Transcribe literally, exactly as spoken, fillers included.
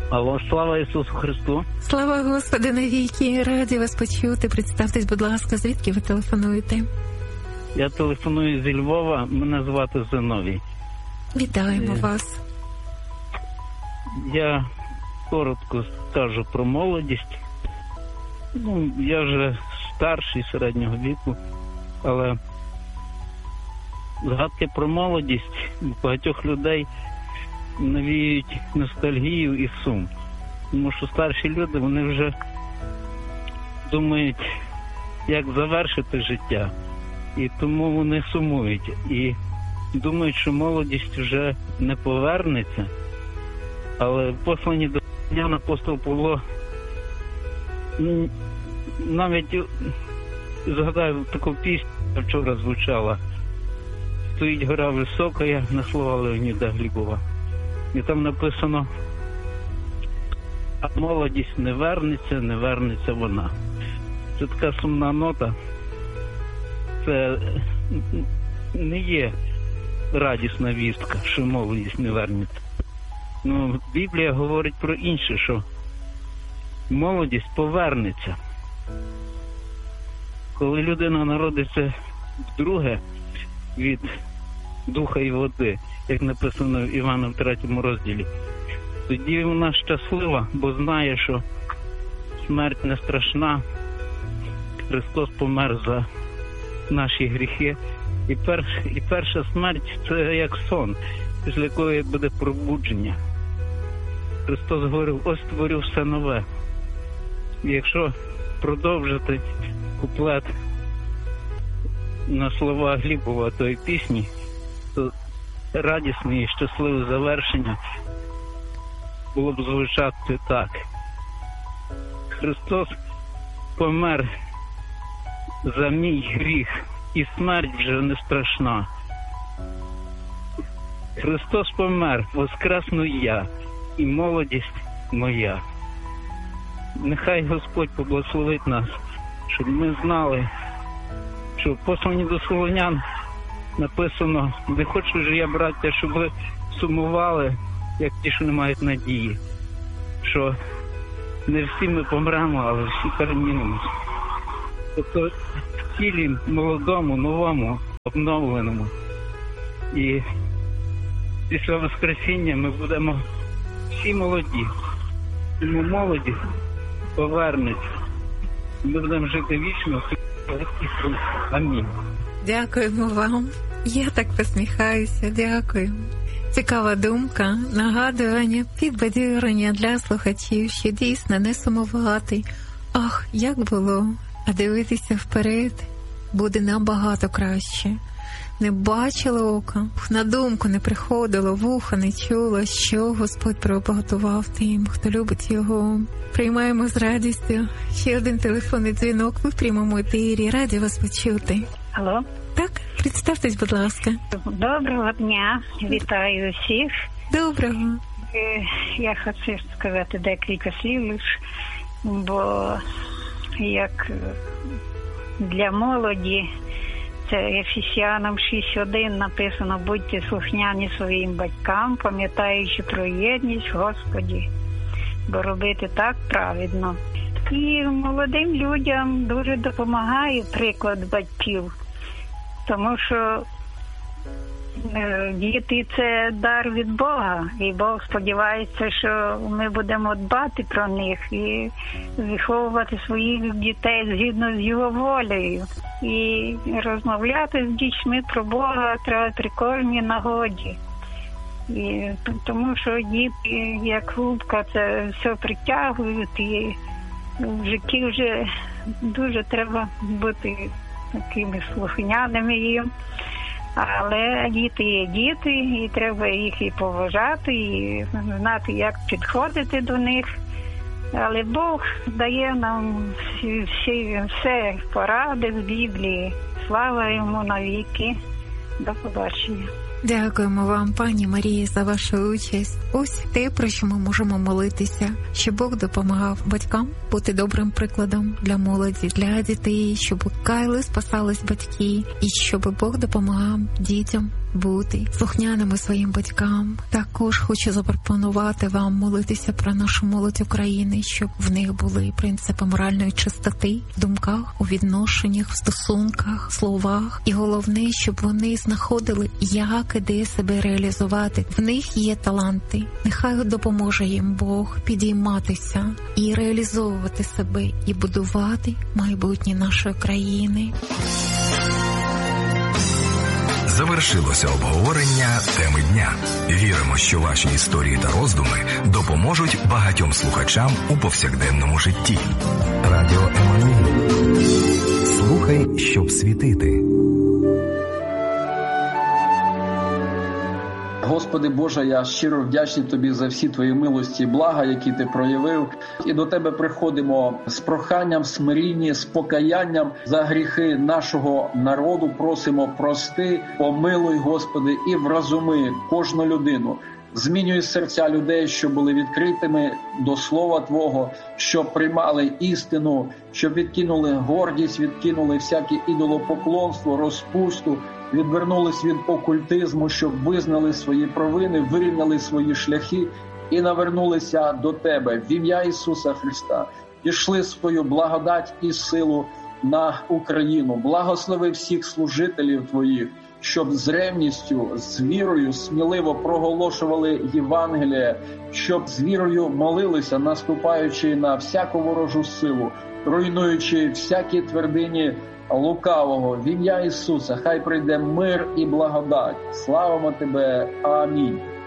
Алло, слава Ісусу Христу. Слава Господи навіки. Раді вас почути. Представтесь, будь ласка, звідки ви телефонуєте? Я телефоную зі Львова. Мене звати Зиновій. Вітаємо е... вас. Я коротко скажу про молодість. Ну, я вже старший, середнього віку, але згадки про молодість багатьох людей навіюють ностальгію і сум. Тому що старші люди, вони вже думають, як завершити життя. І тому вони сумують. І думають, що молодість вже не повернеться. Але в посланні до Римлян апостол Павло навіть згадаю таку пісню, яка вчора звучала. Стоїть гора висока, на слова Леоніда Глібова. І там написано: а молодість не вернеться, не вернеться вона. Це така сумна нота. Це не є радісна вістка, що молодість не вернеться. Ну, Біблія говорить про інше, що молодість повернеться. Коли людина народиться вдруге від духа і води, як написано в Івана в третьому розділі, тоді вона щаслива, бо знає, що смерть не страшна. Христос помер за наші гріхи. І, перш, і перша смерть – це як сон, після якої буде пробудження. Христос говорив: ось створю все нове. І якщо продовжити куплет на слова Глібова тої пісні, то радісне і щасливе завершення було б звучати так: Христос помер за мій гріх, і смерть вже не страшна. Христос помер, воскресну я, і молодість моя. Нехай Господь поблагословить нас, щоб ми знали, що в посланні до Солонян написано: не хочу ж я, браття, щоб ви сумували, як ті, що не мають надії, що не всі ми помремо, але всі перемінимося. Тобто в тілі молодому, новому, обновленому. І після Воскресіння ми будемо всі молоді. Тому молоді повернеться. Ми будемо жити вічно. Амінь. Дякуємо вам. Я так посміхаюся. Дякую. Цікава думка, нагадування, підбадьорення для слухачів, що дійсно не сумувати. Ах, як було, а дивитися вперед буде набагато краще. Не бачило ока, на думку не приходило, вуха не чуло, що Господь приготував тим, хто любить Його. Приймаємо з радістю ще один телефонний дзвінок. Ви в прямому етері. Раді вас почути. Алло. Так, представтесь, будь ласка. Доброго дня. Вітаю всіх. Доброго. Я хочу сказати декілька слів лише, бо як для молоді, це Ефесянам шість один написано: будьте слухняні своїм батькам, пам'ятаючи про єдність в Господі, бо робити так праведно. І молодим людям дуже допомагає приклад батьків, тому що діти – це дар від Бога, і Бог сподівається, що ми будемо дбати про них і виховувати своїх дітей згідно з Його волею. І розмовляти з дітьми про Бога треба при кожній нагоді. І, тому що діти, як губка, це все притягують, і в житті вже дуже треба бути такими слухняними їм. Але діти є діти, і треба їх і поважати, і знати, як підходити до них. Але Бог дає нам всі, всі, все поради з Біблії. Слава Йому навіки. До побачення. Дякуємо вам, пані Марії, за вашу участь. Ось те, про що ми можемо молитися, щоб Бог допомагав батькам бути добрим прикладом для молоді, для дітей, щоб каяли, спасались батьки, і щоб Бог допомагав дітям бути слухняними своїм батькам. Також хочу запропонувати вам молитися про нашу молодь України, щоб в них були принципи моральної чистоти в думках, у відношеннях, в стосунках, словах. І головне, щоб вони знаходили, як і де себе реалізувати. В них є таланти. Нехай допоможе їм Бог підійматися і реалізовувати себе, і будувати майбутнє нашої країни. Завершилося обговорення теми дня. Віримо, що ваші історії та роздуми допоможуть багатьом слухачам у повсякденному житті. Радіо Еммануїл. Слухай, щоб світити. Господи Боже, я щиро вдячний Тобі за всі Твої милості і блага, які Ти проявив. І до Тебе приходимо з проханням, смиріння, з покаянням за гріхи нашого народу. Просимо прости, помилуй, Господи, і вразуми кожну людину. Змінюй серця людей, що були відкритими до Слова Твого, щоб приймали істину, щоб відкинули гордість, відкинули всяке ідолопоклонство, розпусту, відвернулись від окультизму, щоб визнали свої провини, вирівняли свої шляхи і навернулися до Тебе. В ім'я Ісуса Христа пішли свою благодать і силу на Україну. Благослови всіх служителів Твоїх, щоб з ревністю, з вірою сміливо проголошували Євангеліє, щоб з вірою молилися, наступаючи на всяку ворожу силу, руйнуючи всякі твердині лукавого. В ім'я Ісуса хай прийде мир і благодать. Славимо Тебе. Амінь.